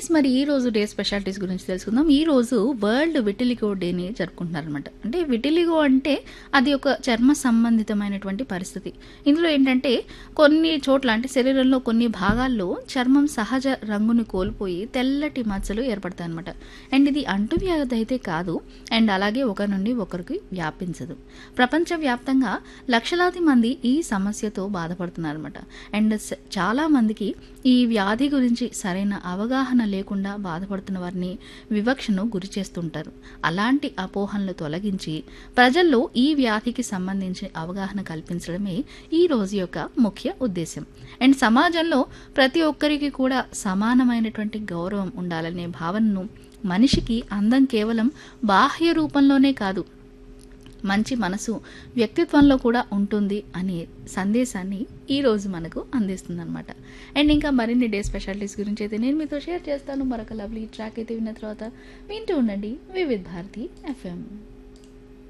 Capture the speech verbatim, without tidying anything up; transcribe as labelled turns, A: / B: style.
A: Yes మరి ఈ రోజు డే స్పెషాలిటీస్ గురించి తెలుసుకుందాం. ఈ రోజు వరల్డ్ విటిలిగో డేని జరుపుకుంటున్నారనమాట. అంటే విటిలిగో అంటే అది ఒక చర్మ సంబంధితమైనటువంటి పరిస్థితి. ఇందులో ఏంటంటే కొన్ని చోట్ల అంటే శరీరంలో కొన్ని భాగాల్లో చర్మం సహజ రంగుని కోల్పోయి తెల్లటి మచ్చలు ఏర్పడతాయి అనమాట. అండ్ ఇది అంటువ్యాధి అయితే కాదు, అండ్ అలాగే ఒకరి నుండి ఒకరికి వ్యాపించదు. ప్రపంచవ్యాప్తంగా లక్షలాది మంది ఈ సమస్యతో బాధపడుతున్నారనమాట. అండ్ స- చాలా మందికి ఈ వ్యాధి గురించి సరైన అవగాహన లేకుండా బాధపడుతున్న వారిని వివక్షను గురి చేస్తుంటారు. అలాంటి అపోహలను తొలగించి ప్రజల్లో ఈ వ్యాధికి సంబంధించి అవగాహన కల్పించడమే ఈ రోజు యొక్క ముఖ్య ఉద్దేశం. అండ్ సమాజంలో ప్రతి ఒక్కరికి కూడా సమానమైనటువంటి గౌరవం ఉండాలనే భావనను, మనిషికి అందం కేవలం బాహ్య రూపంలోనే కాదు, మంచి మనసు వ్యక్తిత్వంలో కూడా ఉంటుంది అనే సందేశాన్ని ఈ రోజు మనకు అందిస్తుంది అనమాట. అండ్ ఇంకా మరిన్ని డే స్పెషాలిటీస్ గురించి అయితే నేను మీతో షేర్ చేస్తాను. మరొక లవ్లీ ట్రాక్ అయితే విన్న తర్వాత వింటూ ఉండండి వివిధ్ భారతి ఎఫ్ఎం.